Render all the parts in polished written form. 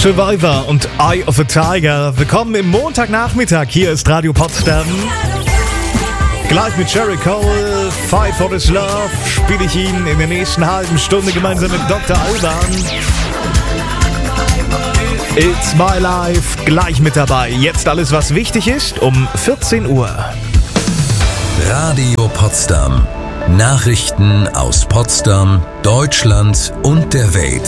Survivor und Eye of a Tiger. Willkommen im Montagnachmittag. Hier ist Radio Potsdam. Gleich mit Jerry Cole, Fight for This Love, spiele ich ihn in der nächsten halben Stunde gemeinsam mit Dr. Alban. It's My Life, gleich mit dabei. Jetzt alles, was wichtig ist, um 14 Uhr. Radio Potsdam. Nachrichten aus Potsdam, Deutschland und der Welt.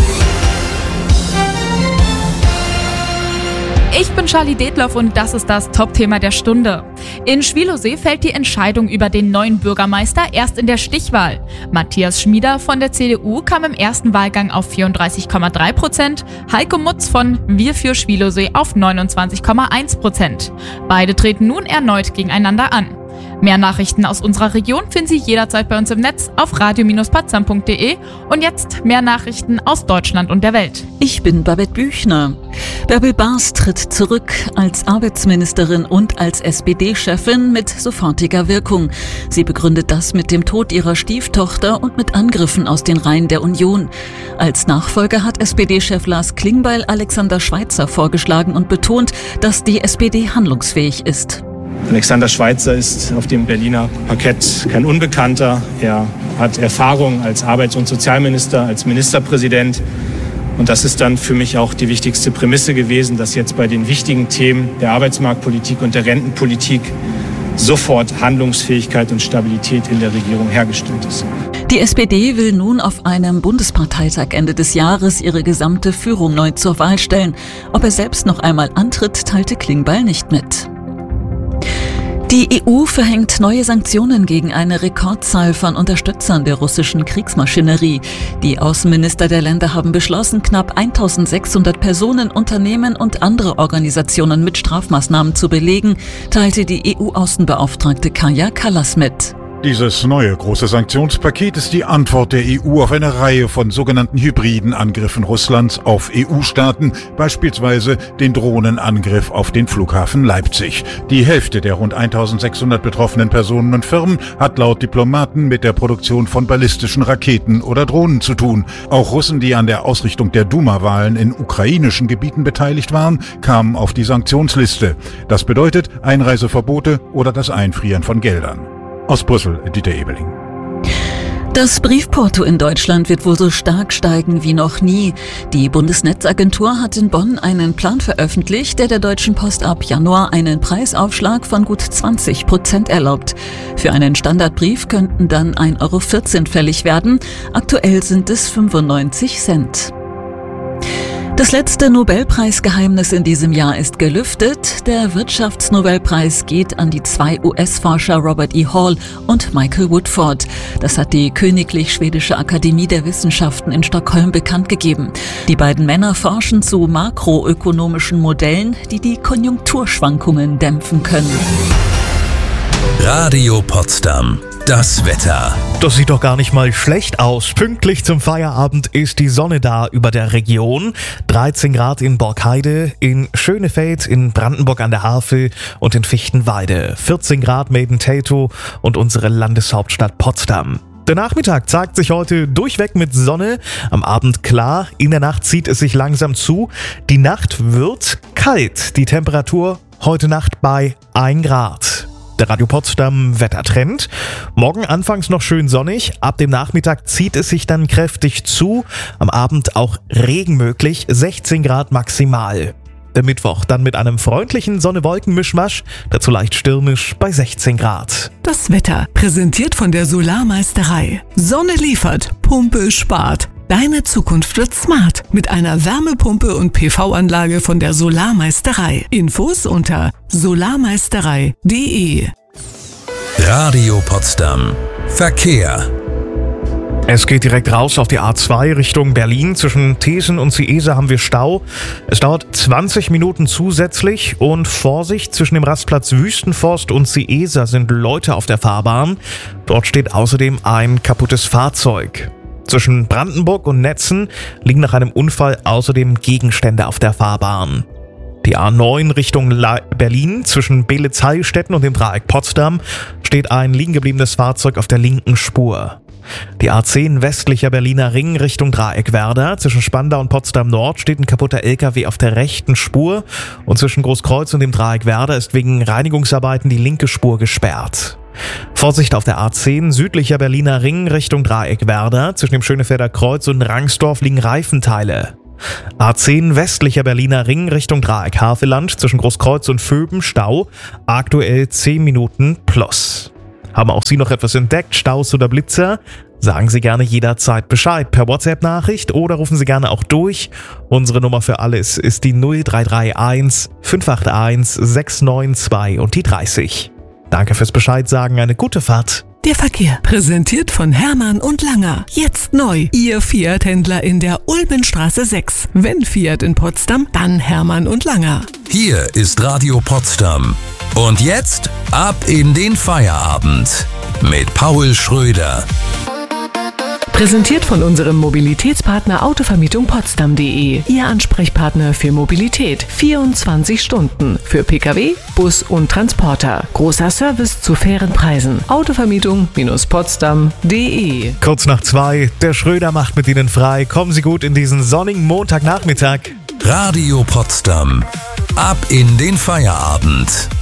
Ich bin Charlie Detloff und das ist das Top-Thema der Stunde. In Schwielowsee fällt die Entscheidung über den neuen Bürgermeister erst in der Stichwahl. Matthias Schmieder von der CDU kam im ersten Wahlgang auf 34,3%, Heiko Mutz von Wir für Schwielowsee auf 29,1%. Beide treten nun erneut gegeneinander an. Mehr Nachrichten aus unserer Region finden Sie jederzeit bei uns im Netz auf radio-potsdam.de. Und jetzt mehr Nachrichten aus Deutschland und der Welt. Ich bin Babette Büchner. Bärbel Baas tritt zurück als Arbeitsministerin und als SPD-Chefin mit sofortiger Wirkung. Sie begründet das mit dem Tod ihrer Stieftochter und mit Angriffen aus den Reihen der Union. Als Nachfolger hat SPD-Chef Lars Klingbeil Alexander Schweitzer vorgeschlagen und betont, dass die SPD handlungsfähig ist. Alexander Schweitzer ist auf dem Berliner Parkett kein Unbekannter. Er hat Erfahrung als Arbeits- und Sozialminister, als Ministerpräsident. Und das ist dann für mich auch die wichtigste Prämisse gewesen, dass jetzt bei den wichtigen Themen der Arbeitsmarktpolitik und der Rentenpolitik sofort Handlungsfähigkeit und Stabilität in der Regierung hergestellt ist. Die SPD will nun auf einem Bundesparteitag Ende des Jahres ihre gesamte Führung neu zur Wahl stellen. Ob er selbst noch einmal antritt, teilte Klingbeil nicht mit. Die EU verhängt neue Sanktionen gegen eine Rekordzahl von Unterstützern der russischen Kriegsmaschinerie. Die Außenminister der Länder haben beschlossen, knapp 1600 Personen, Unternehmen und andere Organisationen mit Strafmaßnahmen zu belegen, teilte die EU-Außenbeauftragte Kaja Kallas mit. Dieses neue große Sanktionspaket ist die Antwort der EU auf eine Reihe von sogenannten hybriden Angriffen Russlands auf EU-Staaten, beispielsweise den Drohnenangriff auf den Flughafen Leipzig. Die Hälfte der rund 1600 betroffenen Personen und Firmen hat laut Diplomaten mit der Produktion von ballistischen Raketen oder Drohnen zu tun. Auch Russen, die an der Ausrichtung der Duma-Wahlen in ukrainischen Gebieten beteiligt waren, kamen auf die Sanktionsliste. Das bedeutet Einreiseverbote oder das Einfrieren von Geldern. Aus Brüssel, Dieter Ebeling. Das Briefporto in Deutschland wird wohl so stark steigen wie noch nie. Die Bundesnetzagentur hat in Bonn einen Plan veröffentlicht, der Deutschen Post ab Januar einen Preisaufschlag von gut 20% erlaubt. Für einen Standardbrief könnten dann 1,14 € fällig werden. Aktuell sind es 95 Cent. Das letzte Nobelpreisgeheimnis in diesem Jahr ist gelüftet. Der Wirtschaftsnobelpreis geht an die 2 US-Forscher Robert E. Hall und Michael Woodford. Das hat die Königlich Schwedische Akademie der Wissenschaften in Stockholm bekannt gegeben. Die beiden Männer forschen zu makroökonomischen Modellen, die die Konjunkturschwankungen dämpfen können. Radio Potsdam. Das Wetter. Das sieht doch gar nicht mal schlecht aus. Pünktlich zum Feierabend ist die Sonne da über der Region. 13 Grad in Borkheide, in Schönefeld, in Brandenburg an der Havel und in Fichtenwalde. 14 Grad Maiden-Teltow und unsere Landeshauptstadt Potsdam. Der Nachmittag zeigt sich heute durchweg mit Sonne, am Abend klar, in der Nacht zieht es sich langsam zu. Die Nacht wird kalt, die Temperatur heute Nacht bei 1 Grad. Der Radio Potsdam Wettertrend. Morgen anfangs noch schön sonnig, ab dem Nachmittag zieht es sich dann kräftig zu, am Abend auch Regen möglich, 16 Grad maximal. Der Mittwoch dann mit einem freundlichen Sonne-Wolken-Mischmasch, dazu leicht stürmisch bei 16 Grad. Das Wetter, präsentiert von der Solarmeisterei. Sonne liefert, Pumpe spart. Deine Zukunft wird smart mit einer Wärmepumpe und PV-Anlage von der Solarmeisterei. Infos unter solarmeisterei.de. Radio Potsdam. Verkehr. Es geht direkt raus auf die A2 Richtung Berlin. Zwischen Thesen und Ciesa haben wir Stau. Es dauert 20 Minuten zusätzlich und Vorsicht, zwischen dem Rastplatz Wüstenforst und Ciesa sind Leute auf der Fahrbahn. Dort steht außerdem ein kaputtes Fahrzeug. Zwischen Brandenburg und Netzen liegen nach einem Unfall außerdem Gegenstände auf der Fahrbahn. Die A9 Richtung Berlin zwischen Beelitz-Heilstätten und dem Dreieck Potsdam steht ein liegen gebliebenes Fahrzeug auf der linken Spur. Die A10 westlicher Berliner Ring Richtung Dreieckwerder. Zwischen Spandau und Potsdam Nord steht ein kaputter LKW auf der rechten Spur. Und zwischen Großkreuz und dem Dreieckwerder ist wegen Reinigungsarbeiten die linke Spur gesperrt. Vorsicht auf der A10 südlicher Berliner Ring Richtung Dreieckwerder. Zwischen dem Schönefelder Kreuz und Rangsdorf liegen Reifenteile. A10 westlicher Berliner Ring Richtung Dreieck-Havelland. Zwischen Großkreuz und Vöben Stau. Aktuell 10 Minuten plus. Haben auch Sie noch etwas entdeckt, Staus oder Blitzer? Sagen Sie gerne jederzeit Bescheid per WhatsApp-Nachricht oder rufen Sie gerne auch durch. Unsere Nummer für alles ist die 0331 581 692 und die 30. Danke fürs Bescheid sagen, eine gute Fahrt. Der Verkehr, präsentiert von Hermann und Langer. Jetzt neu, Ihr Fiat-Händler in der Ulmenstraße 6. Wenn Fiat in Potsdam, dann Hermann und Langer. Hier ist Radio Potsdam. Und jetzt ab in den Feierabend mit Paul Schröder. Präsentiert von unserem Mobilitätspartner Autovermietung-Potsdam.de. Ihr Ansprechpartner für Mobilität. 24 Stunden. Für Pkw, Bus und Transporter. Großer Service zu fairen Preisen. Autovermietung-Potsdam.de. Kurz nach 2, der Schröder macht mit Ihnen frei. Kommen Sie gut in diesen sonnigen Montagnachmittag. Radio Potsdam. Ab in den Feierabend.